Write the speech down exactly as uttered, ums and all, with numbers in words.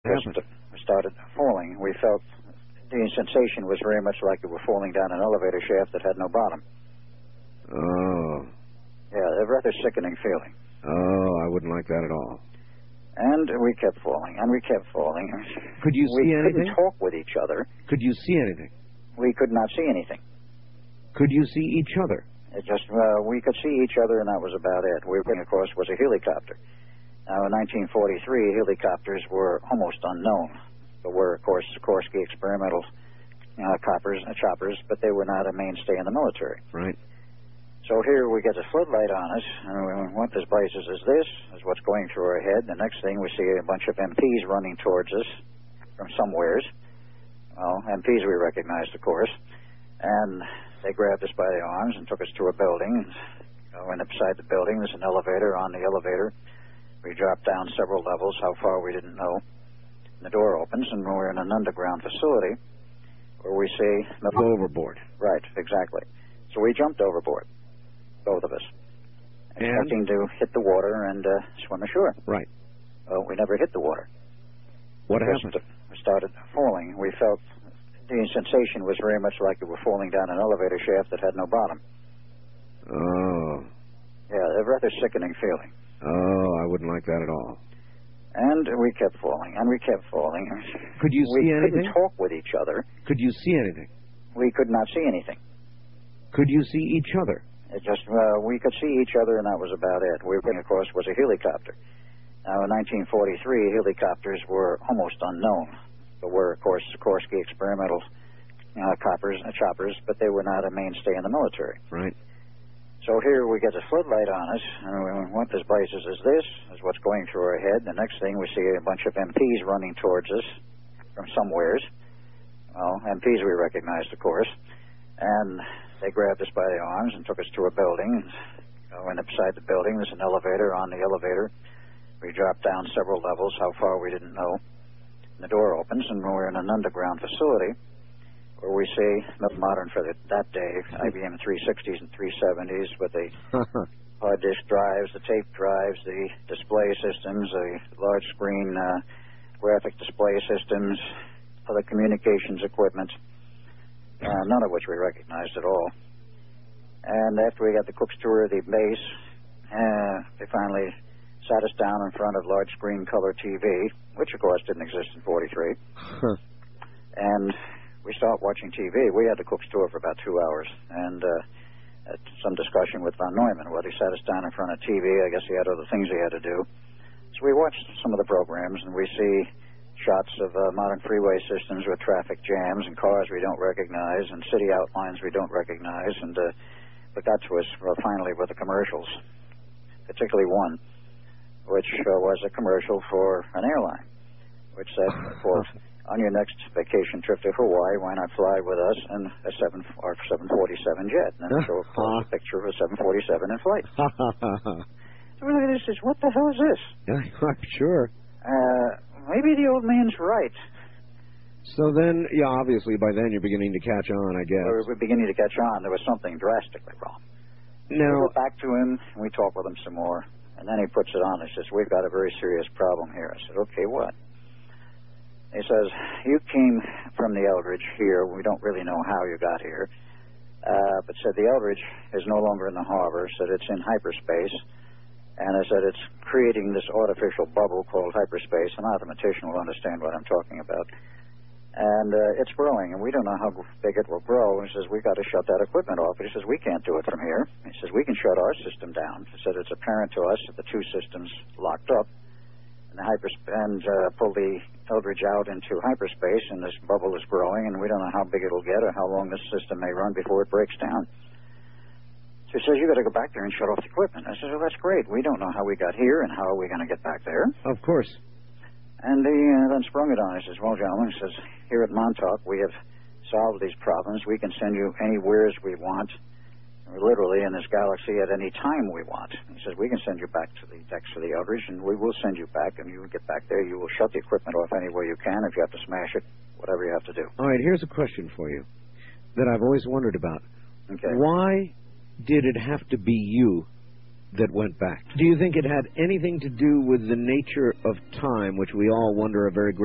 Just started falling. We felt the sensation was very much like we were falling down an elevator shaft that had no bottom. Oh. Yeah, a rather sickening feeling. Oh, I wouldn't like that at all. And we kept falling, and we kept falling. Could you see we anything? We couldn't talk with each other. Could you see anything? We could not see anything. Could you see each other? It just, uh, we could see each other, and that was about it. We were, of course, was a helicopter. Now, in nineteen forty-three, helicopters were almost unknown. There were, of course, Sikorsky experimental uh, coppers, uh, choppers, but they were not a mainstay in the military. Right. So here we get a floodlight on us, and we went, what this blazes is this, is what's going through our head. The next thing, we see a bunch of M Ps running towards us from somewheres. Well, M Ps we recognized, of course. And they grabbed us by the arms and took us to a building. Uh, went beside the building. There's an elevator. On the elevator, we dropped down several levels, how far we didn't know. And the door opens, and we're in an underground facility where we see... The Go overboard. Right, exactly. So we jumped overboard, both of us, and? expecting to hit the water and uh, swim ashore. Right. Well, we never hit the water. What we happened? We started falling. We felt the sensation was very much like we were falling down an elevator shaft that had no bottom. Oh. Yeah, a rather sickening feeling. Oh, I wouldn't like that at all. And we kept falling, and we kept falling. Could you see we anything? We couldn't talk with each other. Could you see anything? We could not see anything. Could you see each other? It just, uh, we could see each other, and that was about it. We were, of course, was a helicopter. Now, in nineteen forty-three, helicopters were almost unknown. There were, of course, Sikorsky experimental uh, coppers, uh, choppers, but they were not a mainstay in the military. Right. So here we get a floodlight on us, and we went, what this blazes is this, is what's going through our head. The next thing, we see a bunch of M Ps running towards us from somewheres. Well, M Ps we recognized, of course. And they grabbed us by the arms and took us to a building. Uh, went beside the building. There's an elevator. On the elevator, we dropped down several levels, how far we didn't know. And the door opens, and we're in an underground facility where we see the modern for the, that day, I B M three sixties and three seventies with the hard disk drives, the tape drives, the display systems, the large screen uh, graphic display systems, other communications equipment, uh, none of which we recognized at all. And after we got the cook's tour of the base, uh, they finally sat us down in front of large screen color T V, which of course didn't exist in forty-three. And we started watching T V. We had the cook's tour for about two hours, and uh, had some discussion with von Neumann. Well, he sat us down in front of T V. I guess he had other things he had to do. So we watched some of the programs, and we see shots of uh, modern freeway systems with traffic jams and cars we don't recognize and city outlines we don't recognize. And uh, what got to us, well, finally, with the commercials, particularly one, which uh, was a commercial for an airline, which said, quote, on your next vacation trip to Hawaii, why not fly with us in a seven or seven forty-seven jet? And then show a picture of a seven forty-seven in flight. So we look at this and says, what the hell is this? Yeah, I'm sure. Uh, maybe the old man's right. So then, yeah, obviously by then you're beginning to catch on, I guess. We were beginning to catch on. There was something drastically wrong. Now, we go back to him, and we talk with him some more. And then he puts it on. He says, we've got a very serious problem here. I said, okay, what? He says, you came from the Eldridge here. We don't really know how you got here. Uh, but said the Eldridge is no longer in the harbor. Said it's in hyperspace. And I said it's creating this artificial bubble called hyperspace. A mathematician will understand what I'm talking about. And uh, it's growing, and we don't know how big it will grow. And he says, we've got to shut that equipment off. But he says, we can't do it from here. He says, we can shut our system down. He said, it's apparent to us that the two systems locked up. And, the hypersp- and uh, pull the Eldridge out into hyperspace, and this bubble is growing, and we don't know how big it'll get or how long this system may run before it breaks down. So he says, you got to go back there and shut off the equipment. I said, well, that's great. We don't know how we got here, and how are we going to get back there? Of course. And he uh, then sprung it on. He says, well, gentlemen, he says, here at Montauk, we have solved these problems. We can send you anywhere we want, literally in this galaxy at any time we want. He says, we can send you back to the decks of the Eldridge, and we will send you back, and you will get back there. You will shut the equipment off anywhere you can. If you have to smash it, whatever you have to do. All right, here's a question for you that I've always wondered about. Okay. Why did it have to be you that went back? Do you think it had anything to do with the nature of time, which we all wonder a very great